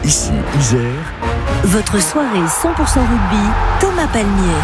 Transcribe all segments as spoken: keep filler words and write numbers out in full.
Ici Isère. Votre soirée cent pour cent rugby, Thomas Palmier.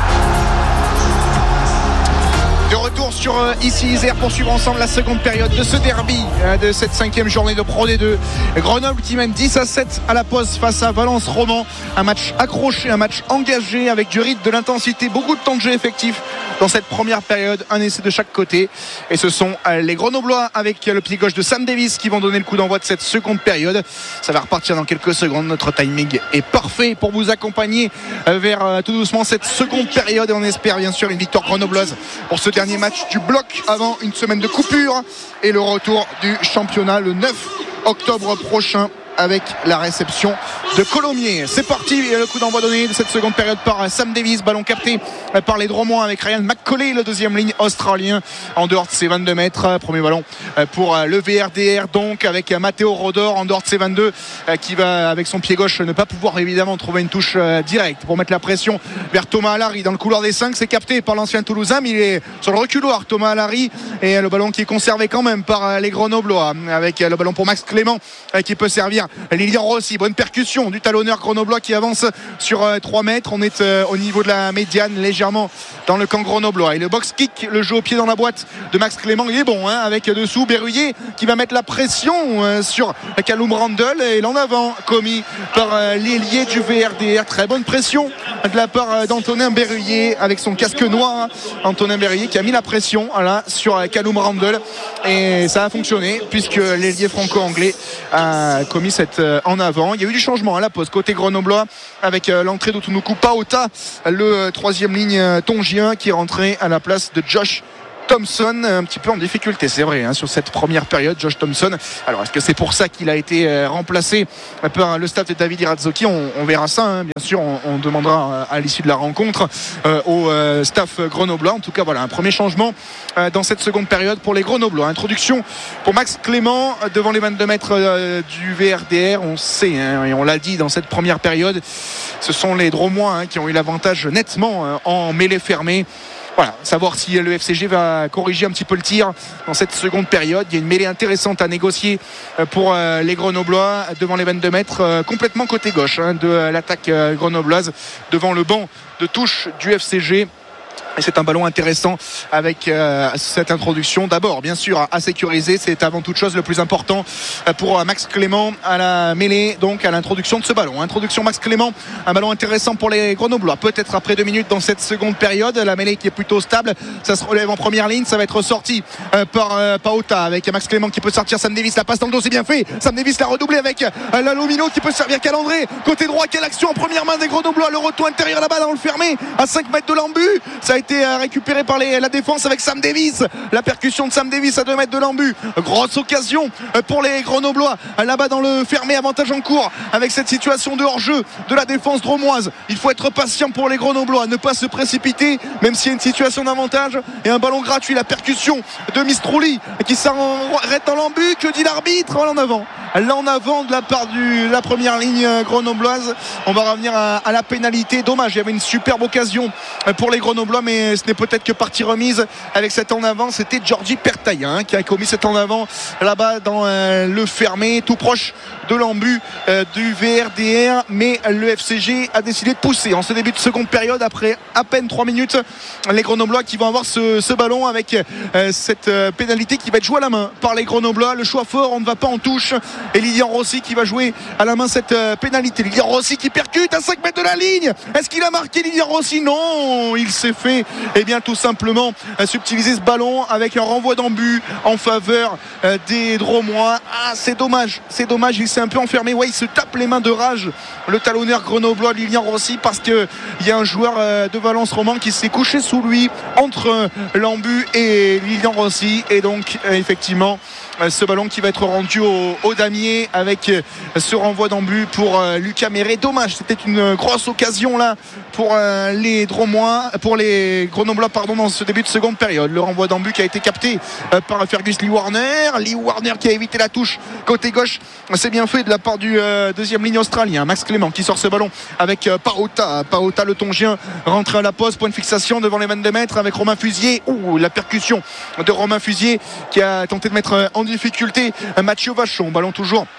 De retour sur euh, ici Isère pour suivre ensemble la seconde période de ce derby euh, de cette cinquième journée de Pro D deux. Grenoble qui mène dix à sept à la pause face à Valence Roman. Un match accroché, un match engagé avec du rythme, de l'intensité, beaucoup de temps de jeu effectif dans cette première période, un essai de chaque côté. Et ce sont euh, les Grenoblois avec le pied gauche de Sam Davis qui vont donner le coup d'envoi de cette seconde période. Ça va repartir dans quelques secondes. Notre timing est parfait pour vous accompagner euh, vers euh, tout doucement cette seconde période et on espère bien sûr une victoire grenobloise pour ce dernier match du bloc avant une semaine de coupure et le retour du championnat le neuf octobre prochain avec la réception de Colomiers. C'est parti, le coup d'envoi donné de cette seconde période par Sam Davis, ballon capté par les Dromois avec Ryan McCauley, le deuxième ligne australien en dehors de ses vingt-deux mètres. Premier ballon pour le V R D R donc avec Matteo Rodor en dehors de ses vingt-deux qui va avec son pied gauche ne pas pouvoir évidemment trouver une touche directe pour mettre la pression vers Thomas Allary dans le couloir des cinq. C'est capté par l'ancien Toulousain, mais il est sur le reculoir Thomas Allary et le ballon qui est conservé quand même par les Grenoblois avec le ballon pour Max Clément qui peut servir Lilian Rossi. Bonne percussion du talonneur grenoblois qui avance sur euh, trois mètres. On est euh, au niveau de la médiane légèrement dans le camp grenoblois et le box kick, le jeu au pied dans la boîte de Max Clément, il est bon hein, avec dessous Berruyer qui va mettre la pression euh, sur Callum Randle et l'en avant commis par euh, l'ailier du V R D R. Très bonne pression de la part euh, d'Antonin Berruyer avec son casque noir hein. Antonin Berruyer qui a mis la pression là, sur euh, Callum Randle et ça a fonctionné puisque l'ailier franco-anglais a commis cette euh, en avant. Il y a eu du changement à la pause côté grenoblois avec euh, l'entrée d'Otunuku Paota, le euh, troisième ligne euh, tongien qui est rentré à la place de Josh Thompson, un petit peu en difficulté, c'est vrai, hein, sur cette première période, Josh Thompson. Alors, est-ce que c'est pour ça qu'il a été euh, remplacé par le staff de David Irazzoki? on, on verra ça, hein, bien sûr, on, on demandera euh, à l'issue de la rencontre euh, au euh, staff grenoblois. En tout cas, voilà, un premier changement euh, dans cette seconde période pour les Grenoblois. Introduction pour Max Clément devant les vingt-deux mètres euh, du V R D R. On sait, hein, et on l'a dit dans cette première période, ce sont les Dromois hein, qui ont eu l'avantage nettement euh, en mêlée fermée. Voilà, savoir si le F C G va corriger un petit peu le tir dans cette seconde période. Il y a une mêlée intéressante à négocier pour les Grenoblois devant les vingt-deux mètres, complètement côté gauche hein, de l'attaque grenobloise devant le banc de touche du F C G. Et c'est un ballon intéressant avec euh, cette introduction. D'abord, bien sûr, à sécuriser. C'est avant toute chose le plus important pour Max Clément à la mêlée, donc à l'introduction de ce ballon. Introduction Max Clément, un ballon intéressant pour les Grenoblois. Peut-être après deux minutes dans cette seconde période. La mêlée qui est plutôt stable. Ça se relève en première ligne. Ça va être sorti euh, par euh, Paota avec Max Clément qui peut sortir. Sam Davis, la passe dans le dos, c'est bien fait. Sam Davis l'a redoublé avec euh, Lalomino qui peut servir Calandré. Côté droit, quelle action en première main des Grenoblois. Le retour intérieur là-bas dans le fermé à cinq mètres de l'embu. Ça a été récupéré par les, la défense avec Sam Davis. La percussion de Sam Davis à deux mètres de l'embu. Grosse occasion pour les Grenoblois là-bas dans le fermé, avantage en cours avec cette situation de hors-jeu de la défense dromoise. Il faut être patient pour les Grenoblois, ne pas se précipiter même s'il y a une situation d'avantage et un ballon gratuit. La percussion de Mistrouli qui s'arrête dans l'embu. Que dit l'arbitre? Là en avant là en avant de la part de la première ligne grenobloise. On va revenir à, à la pénalité. Dommage, il y avait une superbe occasion pour les Grenoblois mais ce n'est peut-être que partie remise avec cet en avant. C'était Georgi Pertaïa hein, qui a commis cet en avant là-bas dans euh, le fermé tout proche de l'embu euh, du V R D R, mais le F C G a décidé de pousser en ce début de seconde période après à peine trois minutes. Les Grenoblois qui vont avoir ce, ce ballon avec euh, cette euh, pénalité qui va être jouée à la main par les Grenoblois. Le choix fort, on ne va pas en touche et Lilian Rossi qui va jouer à la main cette euh, pénalité. Lilian Rossi qui percute à cinq mètres de la ligne. Est-ce qu'il a marqué Lilian Rossi? Non, il s'est fait et eh bien tout simplement euh, subtiliser ce ballon avec un renvoi d'embu en faveur euh, des Dromois. Ah, c'est dommage, c'est dommage, il s'est un peu enfermé. Ouais, il se tape les mains de rage, le talonneur grenoblois Lilian Rossi, parce qu'il y a un joueur euh, de Valence Roman qui s'est couché sous lui entre euh, l'embu et Lilian Rossi. Et donc, euh, effectivement, euh, ce ballon qui va être rendu au, au damier avec euh, ce renvoi d'embu pour euh, Lucas Méré. Dommage, c'était une grosse occasion là pour euh, les Dromois, pour les Grenoblois pardon, dans ce début de seconde période. Le renvoi d'embu qui a été capté euh, par Fergus Lee Warner. Lee Warner qui a évité la touche côté gauche. C'est bien fait de la part du euh, deuxième ligne australien. Max Clément qui sort ce ballon avec euh, Paota. Paota le Tongien rentré à la pause. Point de fixation devant les vingt-deux mètres avec Romain Fusier. Ouh, la percussion de Romain Fusier qui a tenté de mettre en difficulté Mathieu Vachon. Ballon toujours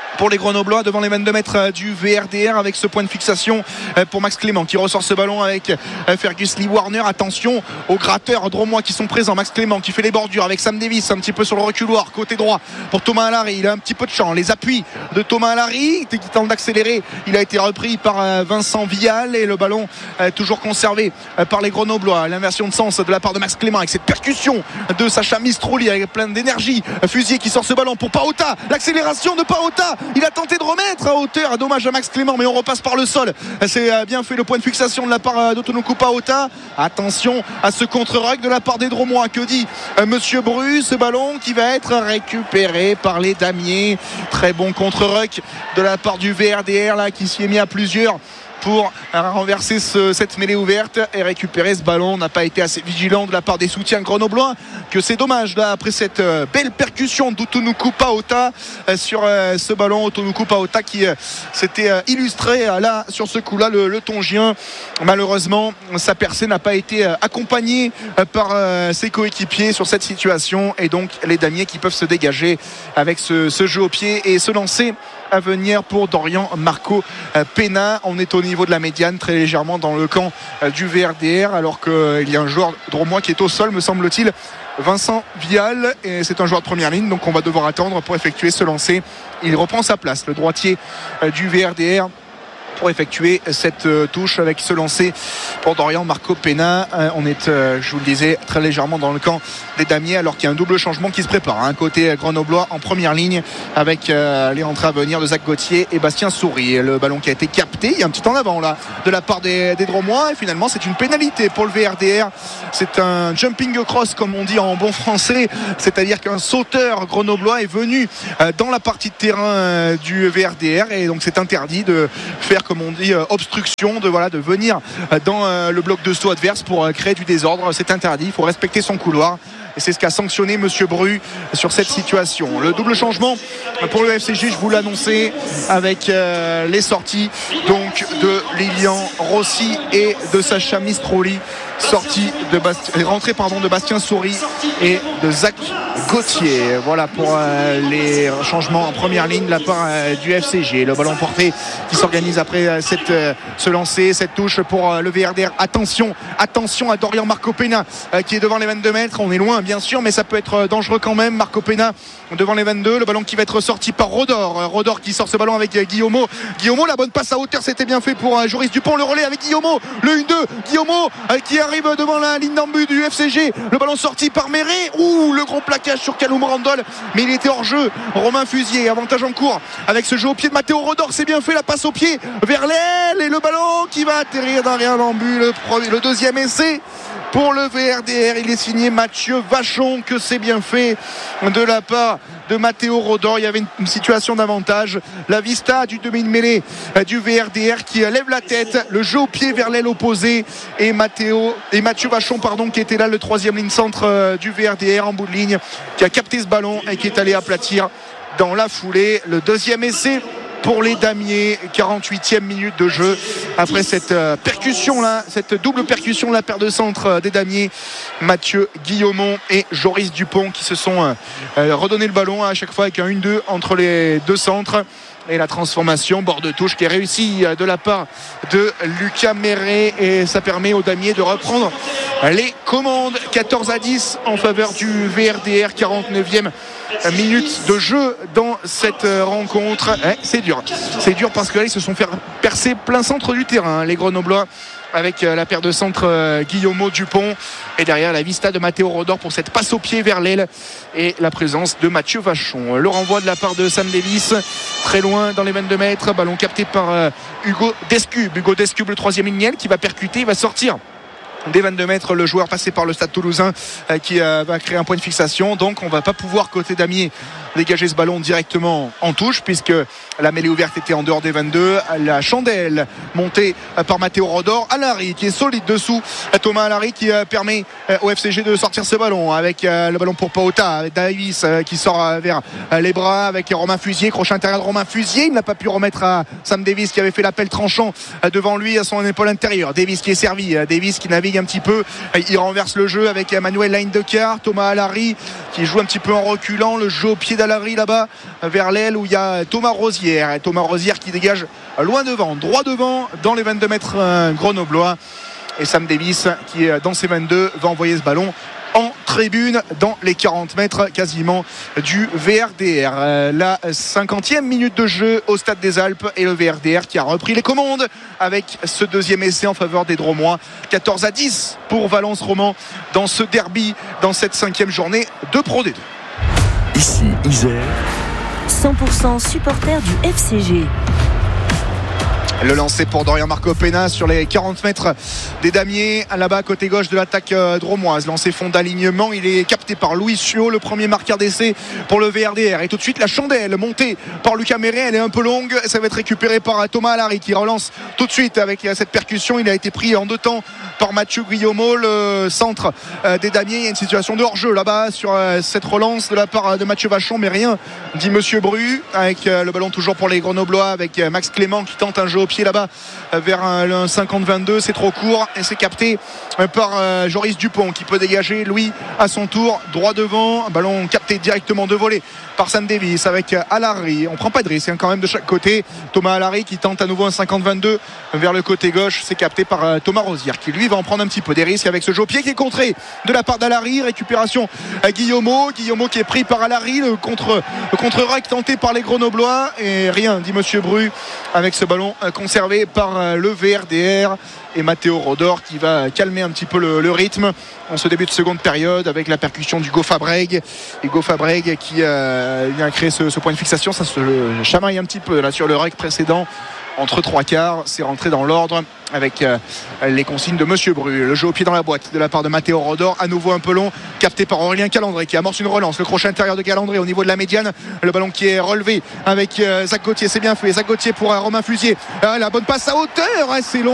pour les Grenoblois devant les vingt-deux mètres du V R D R avec ce point de fixation pour Max Clément qui ressort ce ballon avec Fergus Lee Warner. Attention aux gratteurs dromois qui sont présents. Max Clément qui fait les bordures avec Sam Davis un petit peu sur le reculoir côté droit pour Thomas Allary. Il a un petit peu de champ. Les appuis de Thomas Allary qui tente d'accélérer. Il a été repris par Vincent Vial et le ballon toujours conservé par les Grenoblois. L'inversion de sens de la part de Max Clément avec cette percussion de Sacha Mistroli avec plein d'énergie. Fusier qui sort ce ballon pour Paota. L'accélération de Paota. Il a tenté de remettre à hauteur, dommage à Max Clément, mais on repasse par le sol. C'est bien fait le point de fixation de la part d'Otonuku Paota. Attention à ce contre-ruck de la part des Dromois. Que dit Monsieur Bru? Ce ballon qui va être récupéré par les Damiers. Très bon contre-ruck de la part du V R D R là, qui s'y est mis à plusieurs pour renverser ce, cette mêlée ouverte et récupérer ce ballon. On n'a pas été assez vigilant de la part des soutiens grenoblois, que c'est dommage là après cette euh, belle percussion d'Otonuku Paota euh, sur euh, ce ballon. Otonuku Paota qui euh, s'était euh, illustré euh, là sur ce coup là, le, le Tongien. Malheureusement sa percée n'a pas été euh, accompagnée euh, par euh, ses coéquipiers sur cette situation, et donc les Damiers qui peuvent se dégager avec ce, ce jeu au pied et se lancer à venir pour Dorian Marco Pena. On est au niveau de la médiane, très légèrement dans le camp du V R D R, alors qu'il y a un joueur dromois qui est au sol, me semble-t-il, Vincent Vial, et c'est un joueur de première ligne, donc on va devoir attendre pour effectuer ce lancer. Il reprend sa place, le droitier du V R D R, pour effectuer cette touche avec ce lancer pour Dorian Marco Pena. On est, je vous le disais, très légèrement dans le camp des Damiers, alors qu'il y a un double changement qui se prépare. Un côté grenoblois en première ligne avec les rentrées à venir de Zach Gauthier et Bastien Souris. Le ballon qui a été capté, il y a un petit en avant là de la part des, des Dromois, et finalement c'est une pénalité pour le V R D R. C'est un jumping across comme on dit en bon français, c'est-à-dire qu'un sauteur grenoblois est venu dans la partie de terrain du V R D R, et donc c'est interdit de faire, comme on dit, euh, obstruction, de, voilà, de venir euh, dans euh, le bloc de saut adverse pour euh, créer du désordre. C'est interdit, il faut respecter son couloir, et c'est ce qu'a sanctionné Monsieur Bru sur cette situation. Le double changement pour le F C G, je vous l'annonçais, avec euh, les sorties donc de Lilian Rossi et de Sacha Mistroli, sortie de Bastien, rentrée pardon de Bastien Souris et de Zach Gauthier. Voilà pour euh, les changements en première ligne de la part euh, du F C G. Le ballon porté qui s'organise après euh, cette, euh, ce lancer, cette touche pour euh, le V R D R. Attention, attention à Dorian Marco Pena euh, qui est devant les vingt-deux mètres. On est loin bien sûr, mais ça peut être dangereux quand même. Marco Pena devant les vingt-deux. Le ballon qui va être sorti par Rodor. Euh, Rodor qui sort ce ballon avec euh, Guillaumeau. Guillaumeau, la bonne passe à hauteur, c'était bien fait pour euh, Joris Dupont. Le relais avec Guillaumeau. Le un deux. Guillaumeau euh, qui arrive devant la ligne d'en but du F C G. Le ballon sorti par Méré. Ouh, le gros plaquage sur Caloum Randol, mais il était hors jeu. Romain Fusier, avantage en cours avec ce jeu au pied de Matteo Rodor. C'est bien fait, la passe au pied vers l'aile, et le ballon qui va atterrir dans rien d'en but. Le, le deuxième essai pour le V R D R, il est signé Mathieu Vachon. Que c'est bien fait de la part de Matteo Rodor. Il y avait une situation d'avantage. La vista du demi-mêlée du V R D R qui lève la tête, le jeu au pied vers l'aile opposée, et Matteo et Mathieu Vachon pardon qui était là, le troisième ligne centre du V R D R en bout de ligne, qui a capté ce ballon et qui est allé aplatir dans la foulée. Le deuxième essai pour les Damiers, quarante-huitième minute de jeu après cette euh, percussion là, cette double percussion, la paire de centre euh, des Damiers, Mathieu Guillaumont et Joris Dupont qui se sont euh, euh, redonné le ballon à chaque fois avec un un deux entre les deux centres. Et la transformation, bord de touche qui est réussie de la part de Lucas Méré, et ça permet aux Damiers de reprendre les commandes. Quatorze à dix en faveur du V R D R, quarante-neuvième minute de jeu dans cette rencontre. Eh, c'est dur, c'est dur parce que là ils se sont fait percer plein centre du terrain, les Grenoblois, avec la paire de centre euh, Guillaumeau Dupont, et derrière la vista de Matteo Rodor pour cette passe au pied vers l'aile, et la présence de Mathieu Vachon. Le renvoi de la part de Sam Davis, très loin dans les vingt-deux mètres, ballon capté par euh, Hugo Descubes. Hugo Descubes, le troisième lignel, qui va percuter, il va sortir des vingt-deux mètres, le joueur passé par le Stade Toulousain euh, qui euh, va créer un point de fixation. Donc on va pas pouvoir côté Damiers dégager ce ballon directement en touche, puisque la mêlée ouverte était en dehors des vingt-deux. La chandelle montée par Matteo Rodor. Allary qui est solide dessous, Thomas Allary qui euh, permet euh, au F C G de sortir ce ballon avec euh, le ballon pour Paota, avec Davis euh, qui sort euh, vers euh, les bras avec Romain Fusier, crochet intérieur de Romain Fusier. Il n'a pas pu remettre à Sam Davis qui avait fait l'appel tranchant euh, devant lui à son épaule intérieure. Davis qui est servi, euh, Davis qui navigue navigue un petit peu, il renverse le jeu avec Manuel Lindecker, Thomas Alary qui joue un petit peu en reculant, le jeu au pied d'Alary là-bas vers l'aile où il y a Thomas Rosière, et Thomas Rosière qui dégage loin devant, droit devant dans les vingt-deux mètres euh, grenoblois, et Sam Davis qui dans ses vingt-deux va envoyer ce ballon en tribune dans les quarante mètres quasiment du V R D R. Euh, la cinquantième minute de jeu au Stade des Alpes, et le V R D R qui a repris les commandes avec ce deuxième essai en faveur des Dromois. quatorze à dix pour Valence Roman dans ce derby, dans cette cinquième journée de Pro D deux. Ici Isère, cent pour cent supporter du F C G. Le lancer pour Dorian Marco Pena sur les quarante mètres des Damiers, là-bas côté gauche de l'attaque dromoise. Lancé fond d'alignement, il est capté par Louis Suot, le premier marqueur d'essai pour le V R D R. Et tout de suite la chandelle montée par Lucas Méret, elle est un peu longue, ça va être récupéré par Thomas Alary qui relance tout de suite avec cette percussion. Il a été pris en deux temps par Mathieu Guillaumeau, le centre des Damiers. Il y a une situation de hors-jeu là-bas sur cette relance de la part de Mathieu Vachon, mais rien dit Monsieur Bru, avec le ballon toujours pour les Grenoblois, avec Max Clément qui tente un jeu au pied là-bas vers un cinquante vingt-deux, c'est trop court et c'est capté par Joris Dupont qui peut dégager lui à son tour droit devant, un ballon capté directement de volée par Sam Davis avec Alary. On prend pas de risque hein, quand même de chaque côté. Thomas Alary qui tente à nouveau un cinquante vingt-deux vers le côté gauche, c'est capté par Thomas Rosière qui lui va en prendre un petit peu des risques avec ce jeu au pied qui est contré de la part d'Alary. Récupération à Guillaumeau, Guillaumeau qui est pris par Alary, le contre le contre-rack tenté par les Grenoblois, et rien dit Monsieur Bru avec ce ballon conservé par le V R D R, et Matteo Rodor qui va calmer un petit peu le, le rythme en ce début de seconde période avec la percussion d'Hugo Fabreg. Hugo Fabreg qui euh, vient créer ce, ce point de fixation, ça se chamaille un petit peu là sur le rec précédent. Entre trois quarts, c'est rentré dans l'ordre avec euh, les consignes de Monsieur Bru. Le jeu au pied dans la boîte de la part de Matteo Rodor, à nouveau un peu long, capté par Aurélien Calandré qui amorce une relance. Le crochet intérieur de Calandré au niveau de la médiane, le ballon qui est relevé avec euh, Zach Gauthier, c'est bien fait. Zach Gauthier pour euh, Romain Fusier, euh, la bonne passe à hauteur, hein, c'est long.